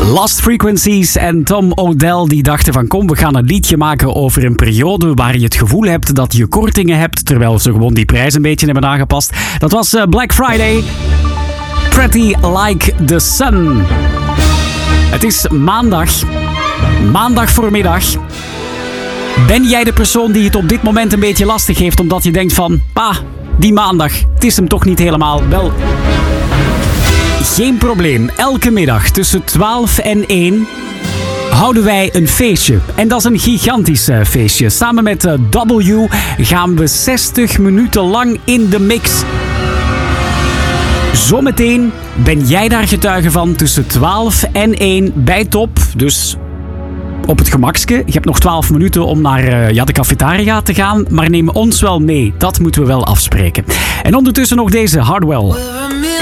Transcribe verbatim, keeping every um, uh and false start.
Lost Frequencies en Tom Odell die dachten van kom, we gaan een liedje maken over een periode waar je het gevoel hebt dat je kortingen hebt, terwijl ze gewoon die prijs een beetje hebben aangepast. Dat was uh, Black Friday. Pretty Like the Sun. Het is maandag. Maandag voormiddag. Ben jij de persoon die het op dit moment een beetje lastig heeft omdat je denkt van, pa, die maandag, het is hem toch niet helemaal? Wel, geen probleem. Elke middag tussen twaalf en één houden wij een feestje. En dat is een gigantisch uh, feestje. Samen met uh, W gaan we zestig minuten lang in de mix. Zometeen ben jij daar getuige van tussen twaalf en één bij Top. Dus op het gemakske. Je hebt nog twaalf minuten om naar uh, ja, de cafetaria te gaan. Maar neem ons wel mee. Dat moeten we wel afspreken. En ondertussen nog deze Hardwell.